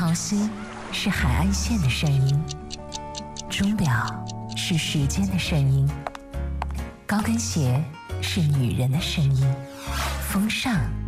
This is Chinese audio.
潮汐是海岸线的声音，钟表是时间的声音，高跟鞋是女人的声音，风尚